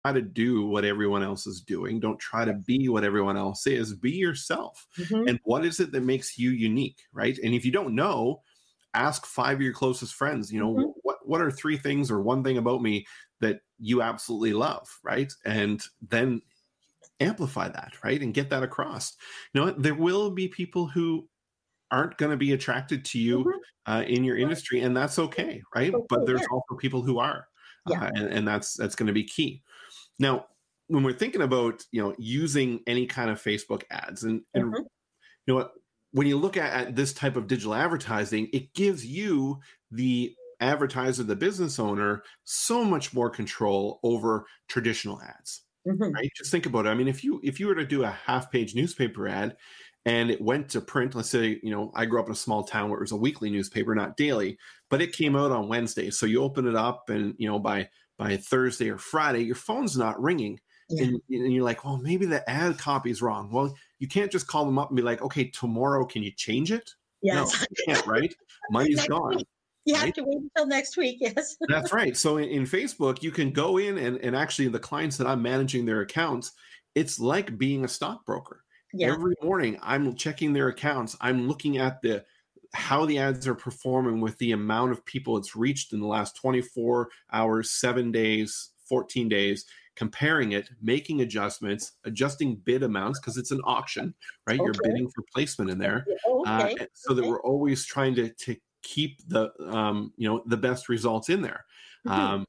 try to do what everyone else is doing. Don't try to be what everyone else is. Be yourself. Mm-hmm. And what is it that makes you unique, right? And if you don't know, ask 5 of your closest friends, Mm-hmm. what are 3 things or one thing about me that you absolutely love, right? And then amplify that, right? And get that across. There will be people who aren't going to be attracted to you Mm-hmm. in your industry, and that's okay, right? But Okay, there's yeah. also people who are, Yeah. and that's going to be key. Now, when we're thinking about using any kind of Facebook ads, and Mm-hmm. you know what, when you look at this type of digital advertising, it gives you, the advertiser, the business owner, so much more control over traditional ads. Mm-hmm. Right? Just think about it. I mean, if you were to do a half-page newspaper ad and it went to print, let's say, I grew up in a small town where it was a weekly newspaper, not daily, but it came out on Wednesday. So you open it up and, by Thursday or Friday, your phone's not ringing. Yeah. And you're like, well, maybe the ad copy is wrong. Well, you can't just call them up and be like, okay, tomorrow, can you change it? Yes. No, you can't, right? Money's gone. Week. You right? have to wait until next week. Yes. That's right. So in Facebook, you can go in and actually the clients that I'm managing their accounts, it's like being a stockbroker. Yeah. Every morning I'm checking their accounts. I'm looking at how the ads are performing with the amount of people it's reached in the last 24 hours, 7 days, 14 days, comparing it, making adjustments, adjusting bid amounts because it's an auction, right? Okay. You're bidding for placement in there. Okay. So that we're always trying to keep the the best results in there. Mm-hmm.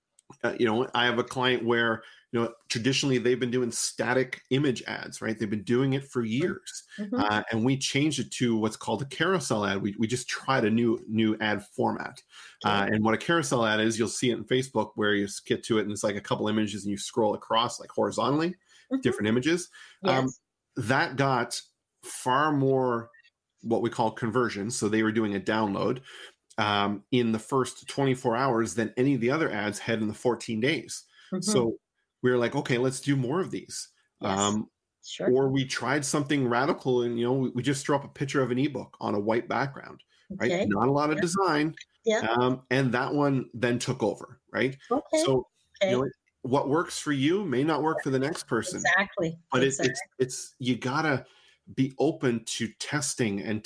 I have a client where traditionally they've been doing static image ads, right? They've been doing it for years, Mm-hmm. and we changed it to what's called a carousel ad. We just tried a new ad format, and what a carousel ad is, you'll see it in Facebook where you get to it and it's like a couple images and you scroll across like horizontally, different images. Yes. That got far more what we call conversion. So they were doing a download in the first 24 hours than any of the other ads had in the 14 days. Mm-hmm. So we were like, okay, let's do more of these. Yes. Sure. Or we tried something radical and, we just throw up a picture of an ebook on a white background, right? Okay. Not a lot of design. Yeah. And that one then took over, right? Okay. So, Okay. What works for you may not work for the next person. Exactly. But exactly. it's you gotta be open to testing and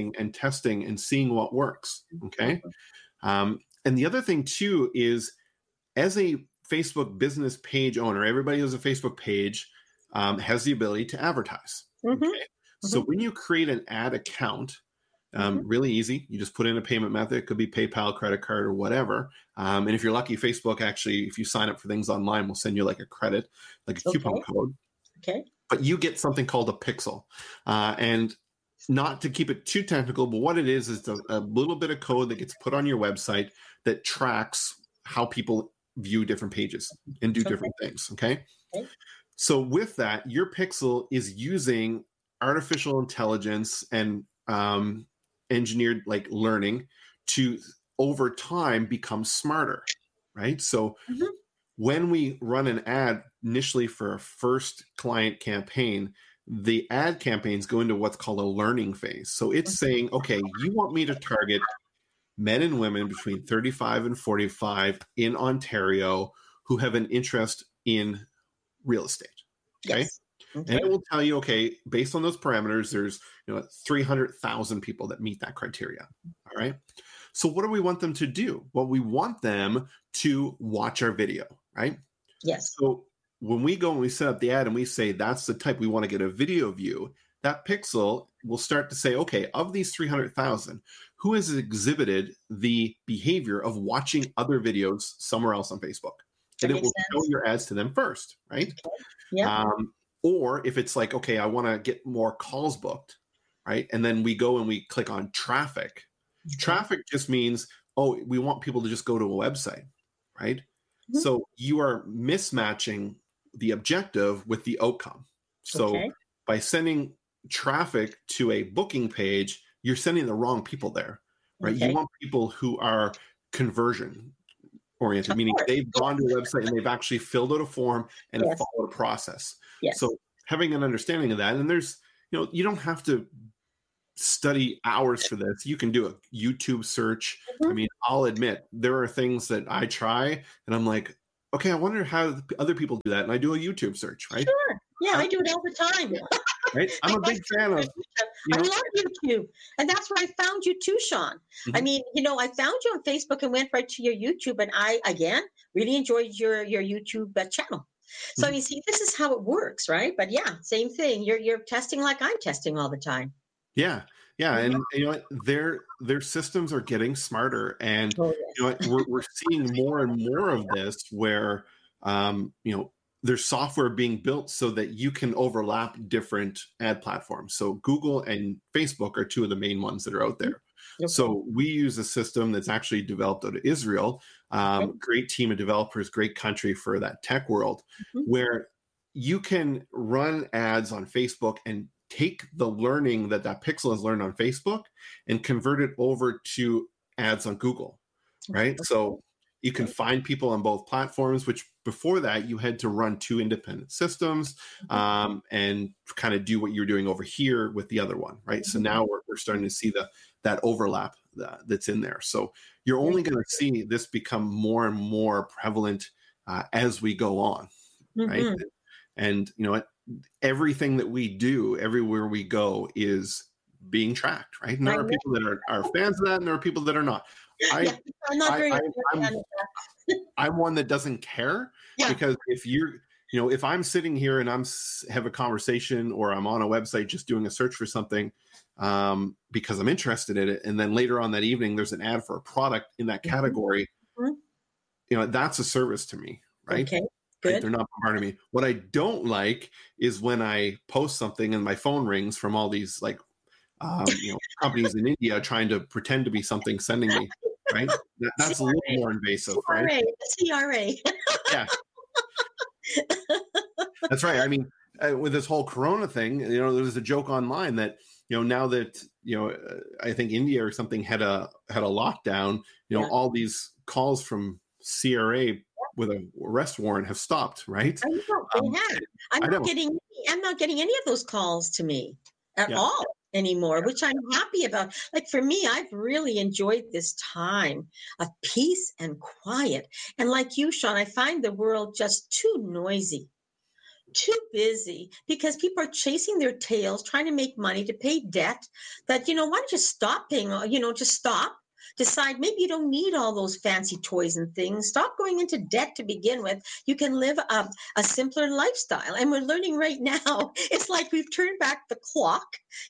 seeing what works. Okay. And the other thing too is, as a Facebook business page owner, everybody who has a Facebook page has the ability to advertise. Mm-hmm. Okay. So when you create an ad account, really easy. You just put in a payment method. It could be PayPal, credit card, or whatever. And if you're lucky, Facebook actually, if you sign up for things online, will send you like a credit, like a coupon code. Okay. But you get something called a pixel. And not to keep it too technical, but what it is a little bit of code that gets put on your website that tracks how people view different pages and do different things. Okay. So with that, your pixel is using artificial intelligence and engineered like learning to over time become smarter, right? So when we run an ad initially for a first client campaign, the ad campaigns go into what's called a learning phase. So it's saying, okay, you want me to target men and women between 35 and 45 in Ontario who have an interest in real estate. Okay. Yes. And it will tell you, okay, based on those parameters, there's 300,000 people that meet that criteria. All right. So what do we want them to do? Well, we want them to watch our video, right? Yes. So when we go and we set up the ad and we say that's the type we want to get a video view, that pixel will start to say, okay, of these 300,000, who has exhibited the behavior of watching other videos somewhere else on Facebook? And it will show your ads to them first, right? Okay. Yeah. Or if it's like, okay, I want to get more calls booked, right? And then we go and we click on traffic. Traffic just means, oh, we want people to just go to a website, right? So you are mismatching the objective with the outcome. So by sending traffic to a booking page, you're sending the wrong people there, right? You want people who are conversion oriented, meaning they've gone to a website and they've actually filled out a form and have followed a process. So having an understanding of that, and there's, you don't have to study hours for this. You can do a YouTube search. I mean, I'll admit there are things that I try and I'm like, okay, I wonder how other people do that. And I do a YouTube search, right? Sure. Yeah, I do it all the time. Right. I'm a big fan of, I love YouTube. And that's where I found you too, Sean. I mean, I found you on Facebook and went right to your YouTube. And I, again, really enjoyed your YouTube channel. So, I mean, see, this is how it works, right? But yeah, same thing. You're testing like I'm testing all the time. Yeah. Yeah. And you know what? Their systems are getting smarter. And you know what? We're seeing more and more of this where, there's software being built so that you can overlap different ad platforms. So Google and Facebook are two of the main ones that are out there. Okay. So we use a system that's actually developed out of Israel. Great team of developers, great country for that tech world, where you can run ads on Facebook and take the learning that Pixel has learned on Facebook and convert it over to ads on Google, right? Okay. So you can find people on both platforms, which before that you had to run two independent systems and kind of do what you're doing over here with the other one, right? So now we're starting to see that overlap that's in there. So you're only going to see this become more and more prevalent as we go on, right? And you know what? Everything that we do, everywhere we go, is being tracked, right? And there are people that are fans of that, and there are people that are not. I'm one that doesn't care because if I'm sitting here and have a conversation or I'm on a website just doing a search for something because I'm interested in it, and then later on that evening there's an ad for a product in that category, that's a service to me, right? Okay. Right? They're not bombarding me. What I don't like is when I post something and my phone rings from all these companies in India trying to pretend to be something sending me, right? That's a little more invasive, right? CRA. Yeah. That's right. I mean, with this whole Corona thing, there was a joke online that, now that, I think India or something had a lockdown, all these calls from CRA with an arrest warrant have stopped, right? I know, they have. I'm not getting any of those calls to me at all anymore, which I'm happy about. Like for me, I've really enjoyed this time of peace and quiet. And like you, Sean, I find the world just too noisy, too busy, because people are chasing their tails, trying to make money to pay debt that, why don't you stop paying, just stop. Decide maybe you don't need all those fancy toys and things. Stop going into debt to begin with. You can live a simpler lifestyle. And we're learning right now, it's like we've turned back the clock,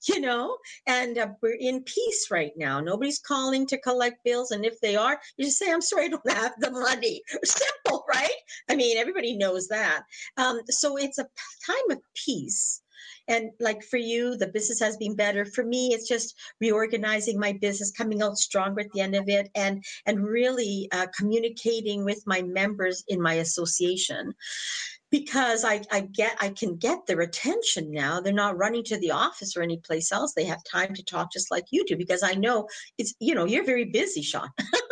and we're in peace right now. Nobody's calling to collect bills. And if they are, you just say, I'm sorry, I don't have the money. Simple, right? I mean, everybody knows that. So it's a time of peace. And like for you, the business has been better. For me, it's just reorganizing my business, coming out stronger at the end of it, and really communicating with my members in my association. Because I can get their attention now. They're not running to the office or any place else. They have time to talk just like you do, because I know it's, you're very busy, Sean.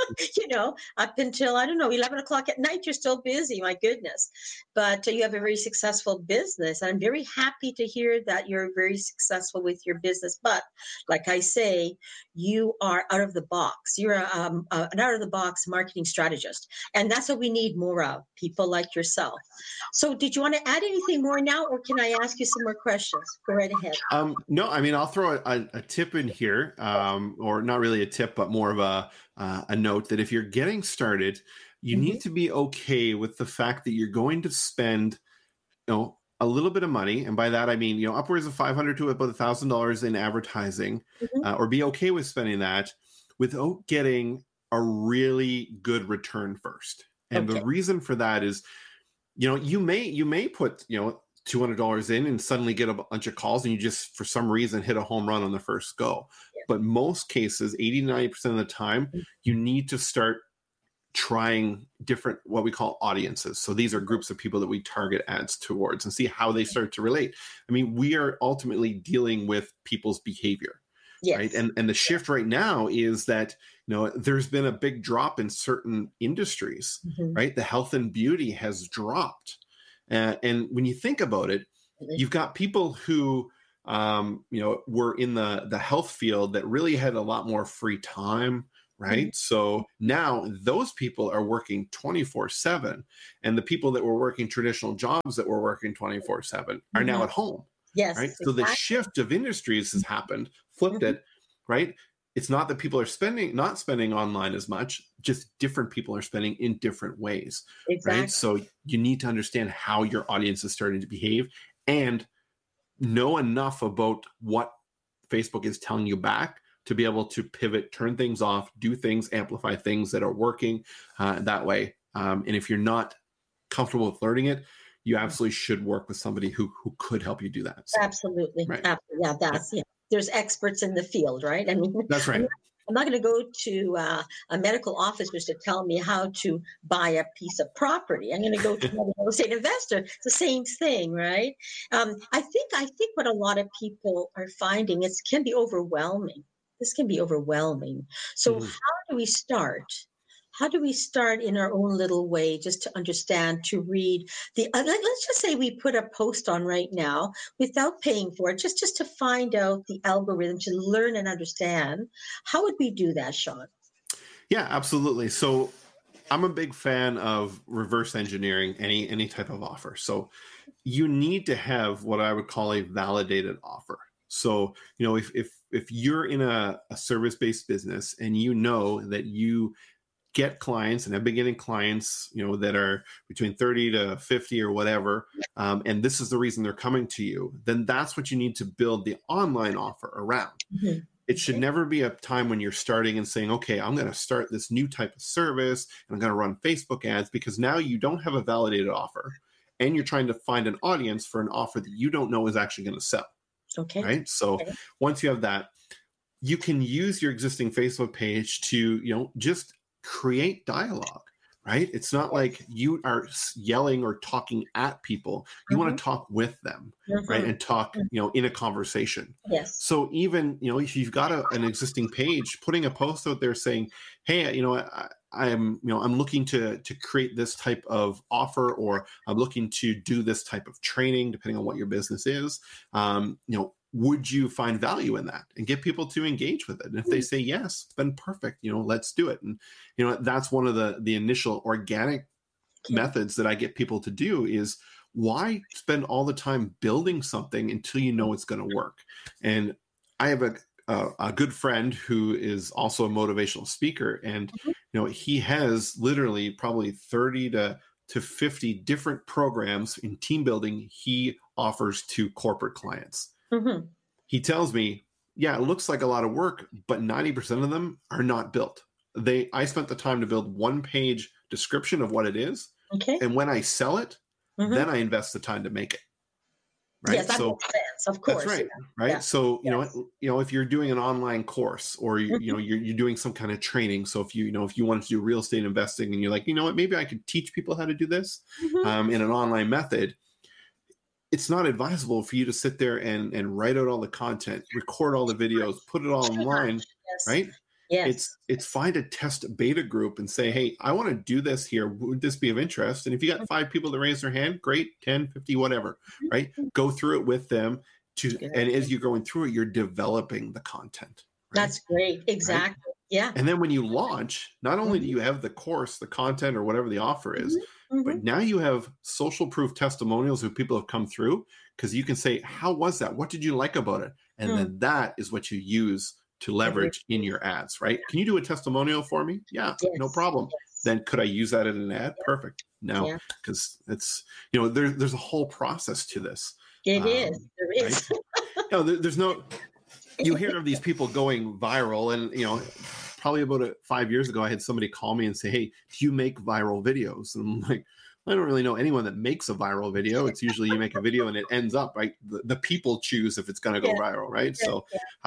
Up until, 11 o'clock at night, you're still busy. My goodness. But you have a very successful business. And I'm very happy to hear that you're very successful with your business. But like I say, you are out of the box. You're an out of the box marketing strategist. And that's what we need more of, people like yourself. So did you want to add anything more now, or can I ask you some more questions? Go right ahead. No, I mean, I'll throw a tip in here, or not really a tip, but more of a note that if you're getting started, you need to be okay with the fact that you're going to spend, a little bit of money. And by that, I mean, upwards of $500 to about $1,000 in advertising, or be okay with spending that without getting a really good return first. And the reason for that is, you may put, $200 in and suddenly get a bunch of calls and you just, for some reason, hit a home run on the first go. Yeah. But most cases, 80-90% of the time, you need to start trying different, what we call audiences. So these are groups of people that we target ads towards and see how they start to relate. I mean, we are ultimately dealing with people's behavior. Yes. Right. And the shift right now is that, there's been a big drop in certain industries, right? The health and beauty has dropped. And when you think about it, you've got people who, were in the health field that really had a lot more free time, right? So now those people are working 24/7, and the people that were working traditional jobs that were working 24/7 are now at home. Yes. Right. Exactly. So the shift of industries has happened, flipped it, right? It's not that people are not spending online as much, just different people are spending in different ways. Exactly. Right. So you need to understand how your audience is starting to behave and know enough about what Facebook is telling you back to be able to pivot, turn things off, do things, amplify things that are working that way. And if you're not comfortable with learning it, you absolutely should work with somebody who could help you do that. So, absolutely. Right. Yeah, yeah. There's experts in the field, right? I mean, that's right. I'm not going to go to a medical office just to tell me how to buy a piece of property. I'm going to go to a real estate investor. It's the same thing, right? I think what a lot of people are finding is can be overwhelming. This can be overwhelming. So how do we start? How do we start in our own little way just to understand, to read let's just say we put a post on right now without paying for it, just to find out the algorithm, to learn and understand. How would we do that, Sean? Yeah, absolutely. So I'm a big fan of reverse engineering any type of offer. So you need to have what I would call a validated offer. So, if you're in a service-based business and you know that you get clients and have been getting clients, that are between 30 to 50 or whatever, and this is the reason they're coming to you, then that's what you need to build the online offer around. It should never be a time when you're starting and saying, okay, I'm going to start this new type of service and I'm going to run Facebook ads, because now you don't have a validated offer and you're trying to find an audience for an offer that you don't know is actually going to sell. Okay. Right. So once you have that, you can use your existing Facebook page to, just create dialogue, right? It's not like you are yelling or talking at people. You want to talk with them, right? And talk, in a conversation. Yes. So even, if you've got an existing page, putting a post out there saying, hey, I'm looking to create this type of offer, or I'm looking to do this type of training, depending on what your business is, would you find value in that, and get people to engage with it? And if they say yes, then perfect, let's do it. And, that's one of the initial organic methods that I get people to do is, why spend all the time building something until you know it's going to work? And I have a good friend who is also a motivational speaker, and, he has literally probably 30 to 50 different programs in team building he offers to corporate clients. He tells me, yeah, it looks like a lot of work, but 90% of them are not built. I spent the time to build 1-page description of what it is. Okay. And when I sell it, then I invest the time to make it. Right. Yes, that makes sense. Of course. That's right. Right. Yeah. So, if you're doing an online course, or you're doing some kind of training. So if you wanted to do real estate investing and you're like, what, maybe I could teach people how to do this in an online method. It's not advisable for you to sit there and write out all the content, record all the videos, put it all online, right? Yes. It's fine to test a beta group and say, hey, I want to do this here. Would this be of interest? And if you got 5 people that raise their hand, great, 10, 50, whatever, right? Go through it with them and as you're going through it, you're developing the content. Right? That's great. Exactly. Right? Yeah. And then when you launch, not only do you have the course, the content, or whatever the offer is, but now you have social proof testimonials of people who have come through, because you can say, how was that? What did you like about it? And then that is what you use to leverage in your ads, right? Can you do a testimonial for me? Yeah, no problem. Yes. Then could I use that in an ad? Perfect. No, because it's, there's a whole process to this. It is. There is. Right? There's no, you hear of these people going viral, and, probably about 5 years ago, I had somebody call me and say, hey, do you make viral videos? And I'm like, I don't really know anyone that makes a viral video. It's usually you make a video and it ends up, right? The people choose if it's going to go viral, right? So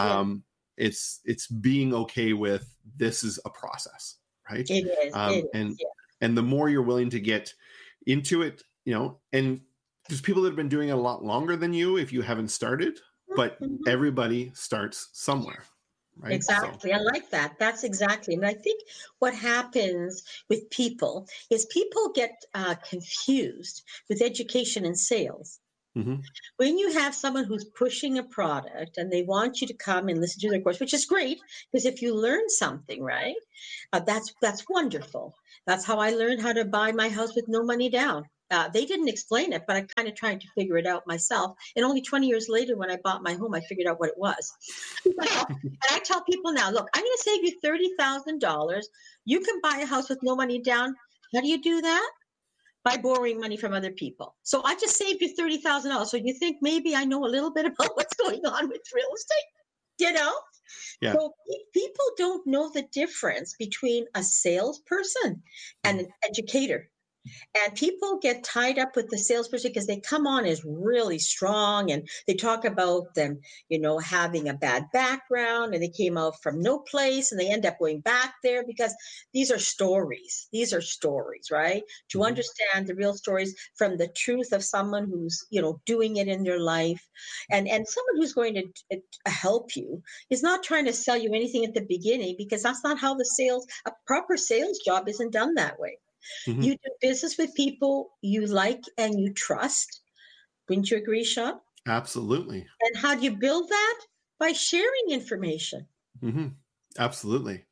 it's being okay with, this is a process, right? It is. And the more you're willing to get into it, and there's people that have been doing it a lot longer than you if you haven't started, but everybody starts somewhere. Right? Exactly. So. I like that. That's exactly. And I think what happens with people is people get confused with education and sales. Mm-hmm. When you have someone who's pushing a product and they want you to come and listen to their course, which is great, because if you learn something, right, that's wonderful. That's how I learned how to buy my house with no money down. They didn't explain it, but I kind of tried to figure it out myself. And only 20 years later, when I bought my home, I figured out what it was. And I tell people now, look, I'm going to save you $30,000. You can buy a house with no money down. How do you do that? By borrowing money from other people. So I just saved you $30,000. So you think maybe I know a little bit about what's going on with real estate, you know? Yeah. So people don't know the difference between a salesperson and an educator. And people get tied up with the salesperson because they come on as really strong and they talk about them, having a bad background and they came out from no place and they end up going back there because these are stories. These are stories, right? To Mm-hmm. understand the real stories from the truth of someone who's, doing it in their life and someone who's going to help you is not trying to sell you anything at the beginning because that's not how a proper sales job isn't done that way. Mm-hmm. You do business with people you like and you trust. Wouldn't you agree, Sean? Absolutely. And how do you build that? By sharing information. Mm-hmm. Absolutely.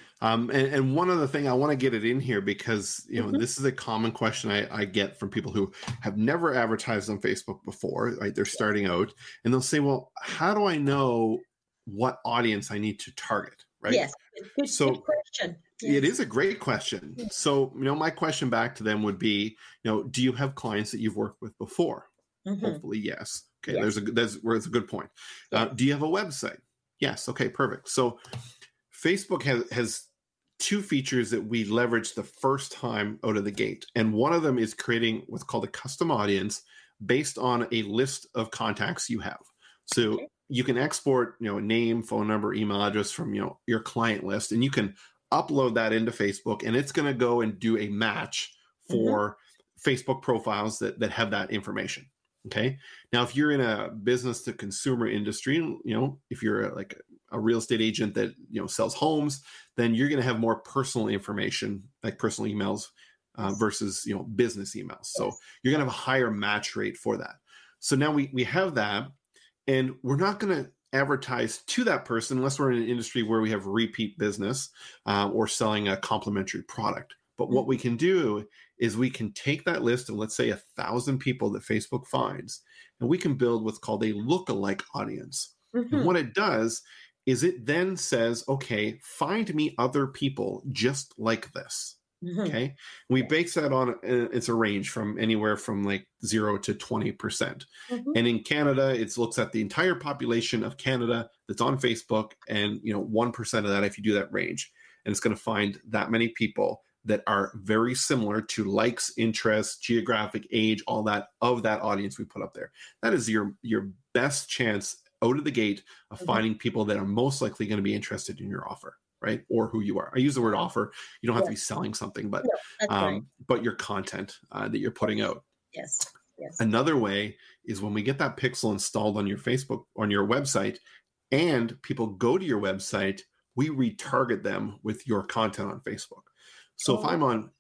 And one other thing, I want to get it in here because, Mm-hmm. this is a common question I get from people who have never advertised on Facebook before, right? They're starting out and they'll say, well, how do I know what audience I need to target, right? Yes. Good question. Yes. It is a great question. Yes. So, my question back to them would be, do you have clients that you've worked with before? Mm-hmm. Hopefully, yes. Okay, Yes. that's where it's a good point. Yes. Do you have a website? Yes. Okay, perfect. So, Facebook has two features that we leverage the first time out of the gate, and one of them is creating what's called a custom audience based on a list of contacts you have. So. Okay. You can export, name, phone number, email address from, your client list, and you can upload that into Facebook, and it's going to go and do a match for Facebook profiles that have that information. Okay. Now, if you're in a business to consumer industry, if you're like a real estate agent that, sells homes, then you're going to have more personal information, like personal emails versus, business emails. So you're going to have a higher match rate for that. So now we have that. And we're not going to advertise to that person unless we're in an industry where we have repeat business or selling a complementary product. But what we can do is we can take that list of, let's say, 1,000 people that Facebook finds, and we can build what's called a lookalike audience. Mm-hmm. And what it does is it then says, okay, find me other people just like this. Mm-hmm. Okay. We base that on, it's a range from anywhere from like 0 to 20%. Mm-hmm. And in Canada, it looks at the entire population of Canada that's on Facebook and, 1% of that if you do that range. And it's going to find that many people that are very similar to likes, interests, geographic, age, all that of that audience we put up there. That is your best chance out of the gate of finding people that are most likely going to be interested in your offer. Right? Or who you are. I use the word offer. You don't have to be selling something, but right. But your content that you're putting out. Yes. Another way is when we get that pixel installed on your Facebook, on your website, and people go to your website, we retarget them with your content on Facebook. So if I'm on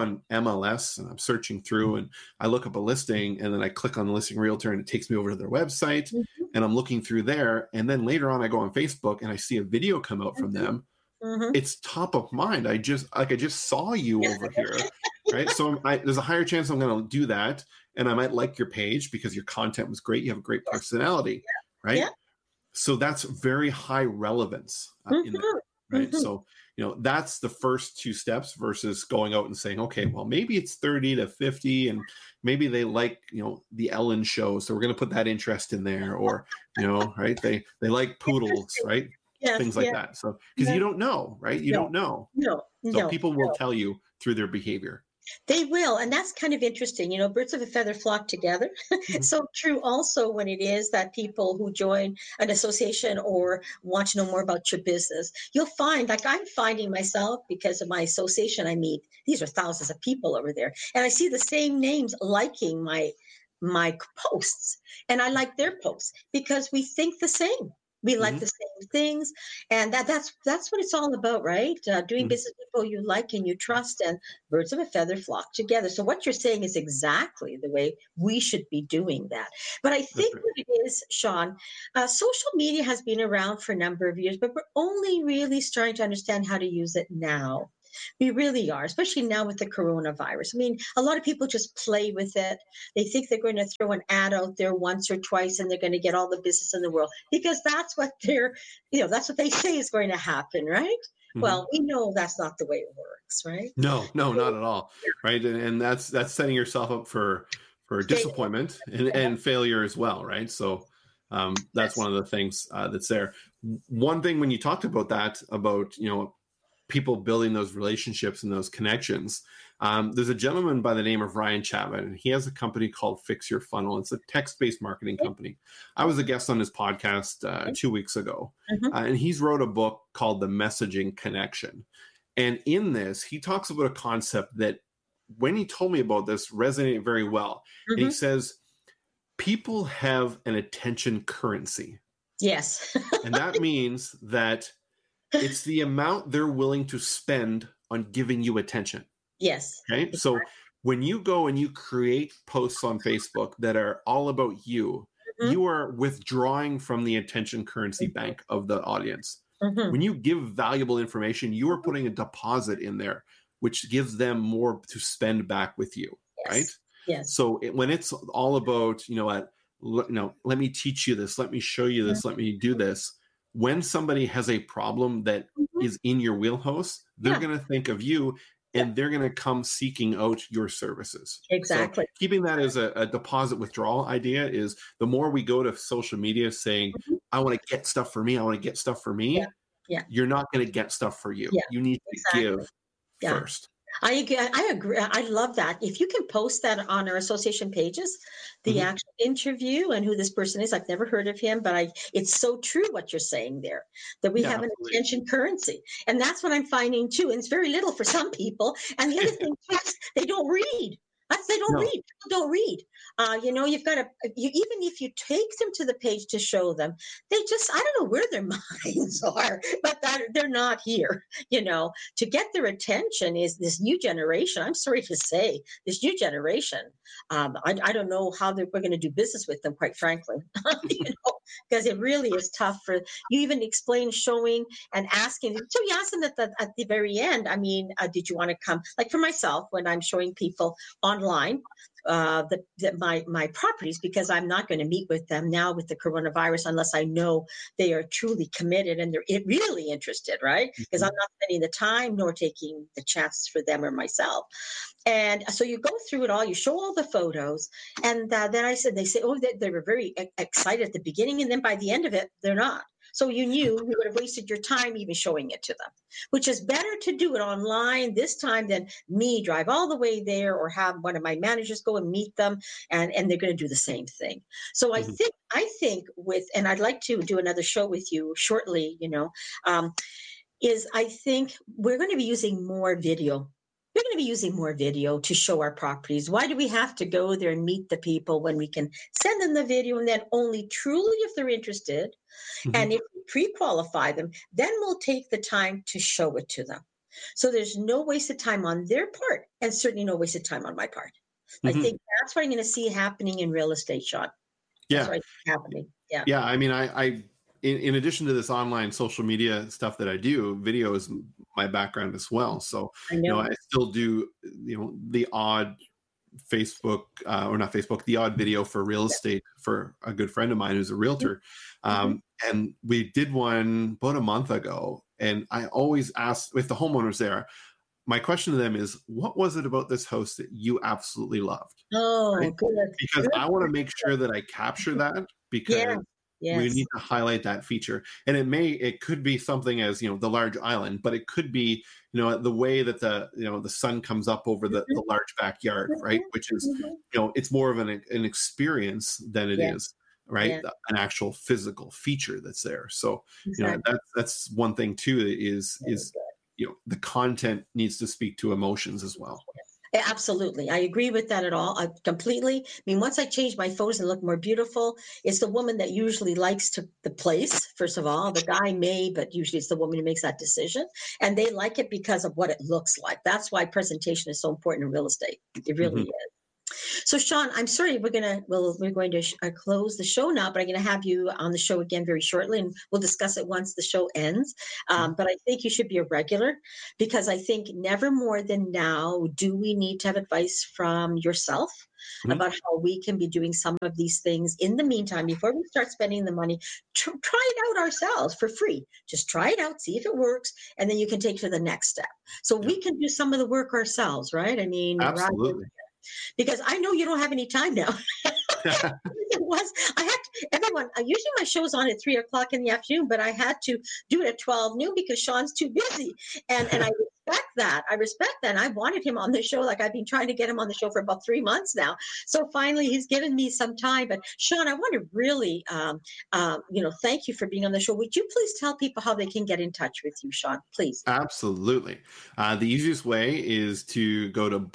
MLS and I'm searching through and I look up a listing and then I click on the listing realtor and it takes me over to their website and I'm looking through there, and then later on I go on Facebook and I see a video come out from them. It's top of mind. I just saw you over here, right? So there's a higher chance I'm going to do that, and I might like your page because your content was great. You have a great personality, right? Yeah. So that's very high relevance in there, right? So that's the first two steps versus going out and saying, okay, well maybe it's 30 to 50, and maybe they like the Ellen show, so we're going to put that interest in there, or right? They like poodles, right? Things like that. So, because you don't know, right? You don't know. So people will tell you through their behavior. They will. And that's kind of interesting. Birds of a feather flock together. So true also when it is that people who join an association or want to know more about your business, you'll find, like I'm finding myself because of my association I meet, these are thousands of people over there. And I see the same names liking my posts, and I like their posts because we think the same. We like the same things, and that's what it's all about, right? Doing business with people you like and you trust, and birds of a feather flock together. So what you're saying is exactly the way we should be doing that. But I think what it is, Sean, social media has been around for a number of years, but we're only really starting to understand how to use it now. We really are, especially now with the coronavirus. I mean, a lot of people just play with it. They think they're going to throw an ad out there once or twice and they're going to get all the business in the world because that's what that's what they say is going to happen, right? Well, we know that's not the way it works, right? No, not at all. Right. And that's setting yourself up for disappointment and failure as well. Right. So that's one of the things that's there. One thing when you talked about that, about, people building those relationships and those connections. There's a gentleman by the name of Ryan Chapman, and he has a company called Fix Your Funnel. It's a text-based marketing company. I was a guest on his podcast 2 weeks ago, and he's wrote a book called The Messaging Connection. And in this, he talks about a concept that when he told me about this resonated very well. And he says, people have an attention currency. Yes. And that means that it's the amount they're willing to spend on giving you attention. Yes. Okay. So when you go and you create posts on Facebook that are all about you, you are withdrawing from the attention currency bank of the audience. When you give valuable information, you are putting a deposit in there, which gives them more to spend back with you. Right. Yes. So when it's all about, let me teach you this, let me show you this, let me do this. When somebody has a problem that is in your wheelhouse, they're going to think of you and they're going to come seeking out your services. Exactly. So keeping that as a deposit withdrawal idea is the more we go to social media saying, I want to get stuff for me, I want to get stuff for me, you're not going to get stuff for you. You need to give first. I agree. I love that. If you can post that on our association pages, the actual interview and who this person is, I've never heard of him, but it's so true what you're saying there, that we have an attention currency. And that's what I'm finding too. And it's very little for some people. And the other thing, they don't read. They don't read. People don't read. You've got to, even if you take them to the page to show them, they just, I don't know where their minds are, but they're not here. To get their attention is this new generation. I'm sorry to say, this new generation. I don't know how we're going to do business with them, quite frankly, because it really is tough for you. Even explain, showing, and asking. So you ask them at the very end. I mean, did you want to come? Like for myself, when I'm showing people online my properties, because I'm not going to meet with them now with the coronavirus unless I know they are truly committed and they're really interested, right? Because I'm not spending the time nor taking the chances for them or myself. And so you go through it all, you show all the photos, and then they say, oh, they were very excited at the beginning, and then by the end of it, they're not. So you knew you would have wasted your time even showing it to them, which is better to do it online this time than me drive all the way there or have one of my managers go and meet them, and they're going to do the same thing. So I think and I'd like to do another show with you shortly, I think we're going to be using more video. We're going to be using more video to show our properties. Why do we have to go there and meet the people when we can send them the video, and then only truly if they're interested, and if we pre-qualify them, then we'll take the time to show it to them. So there's no wasted time on their part, and certainly no wasted time on my part. I think that's what I'm going to see happening in real estate, Sean. That's what I see happening. Yeah. Yeah. I mean, I in addition to this online social media stuff that I do, video is my background as well. So, I still do, the odd Facebook or not Facebook, the odd video for real estate for a good friend of mine who's a realtor. And we did one about a month ago. And I always ask, with the homeowners there, my question to them is, what was it about this house that you absolutely loved? Oh, right? Good. Because I want to make sure that I capture that, because we need to highlight that feature. And it could be something as, the large island, but it could be, the way that the sun comes up over the large backyard, right? Which is, it's more of an experience than it is, right? An actual physical feature that's there. So, that's one thing too, is the content needs to speak to emotions as well. Absolutely. I agree with that at all. I completely. I mean, once I change my photos and look more beautiful, it's the woman that usually likes the place, first of all. The guy may, but usually it's the woman who makes that decision. And they like it because of what it looks like. That's why presentation is so important in real estate. It really is. So, Sean, I'm sorry, we're going to close the show now, but I'm going to have you on the show again very shortly, and we'll discuss it once the show ends. But I think you should be a regular, because I think never more than now do we need to have advice from yourself about how we can be doing some of these things in the meantime before we start spending the money. Try it out ourselves for free. Just try it out, see if it works, and then you can take it to the next step. So we can do some of the work ourselves, right? I mean, absolutely. Because I know you don't have any time now. Usually my show's on at 3:00 in the afternoon, but I had to do it at 12 noon because Sean's too busy. And I respect that. And I wanted him on the show. Like, I've been trying to get him on the show for about 3 months now. So finally he's given me some time. But Sean, I want to really, thank you for being on the show. Would you please tell people how they can get in touch with you, Sean, please? Absolutely. The easiest way is to go to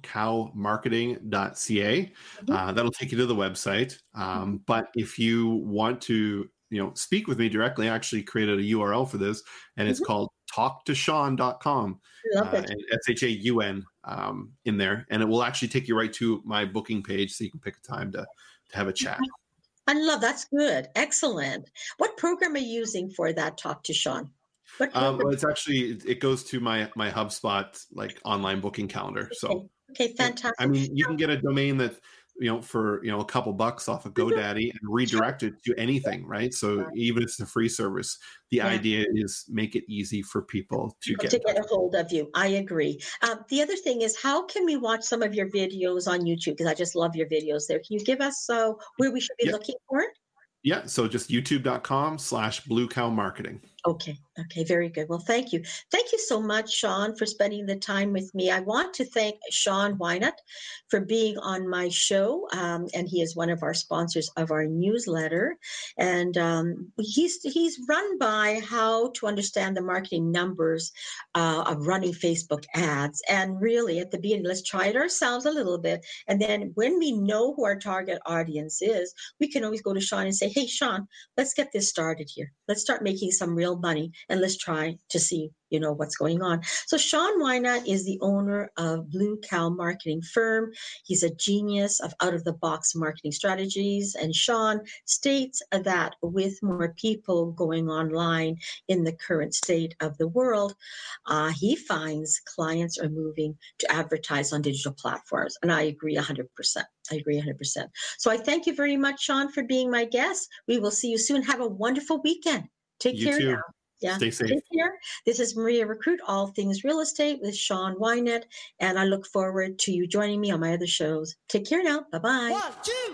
bluecowmarketing.ca. That'll take you to the website. But if you want to, speak with me directly, I actually created a URL for this, and it's called talktoshaun.com. And SHAUN in there, and it will actually take you right to my booking page, so you can pick a time to have a chat. I love that's good. Excellent. What program are you using for that Talk to Sean? Well, it goes to my HubSpot online booking calendar. So okay, fantastic. I mean, you can get a domain that for a couple bucks off of GoDaddy and redirect it to anything, right? So even if it's a free service, the idea is make it easy for people to get a hold of you. I agree. The other thing is, how can we watch some of your videos on YouTube? Because I just love your videos there. Can you give us where we should be looking for it? Yeah, so just youtube.com/bluecowmarketing. Okay, very good. Well, thank you. Thank you so much, Sean, for spending the time with me. I want to thank Sean Wynot for being on my show, and he is one of our sponsors of our newsletter. And he's run by how to understand the marketing numbers of running Facebook ads. And really, at the beginning, let's try it ourselves a little bit. And then when we know who our target audience is, we can always go to Sean and say, hey, Sean, let's get this started here. Let's start making some real money, and let's try to see what's going on. So Sean Wynot is the owner of Blue Cow Marketing Firm. He's a genius of out-of-the-box marketing strategies. And Sean states that with more people going online in the current state of the world, he finds clients are moving to advertise on digital platforms. And I agree 100%. So I thank you very much, Sean, for being my guest. We will see you soon. Have a wonderful weekend. Take care now. Yeah. Stay safe. Take care. This is Maria Recruit, All Things Real Estate with Sean Wynot, and I look forward to you joining me on my other shows. Take care now. Bye-bye. 1, 2.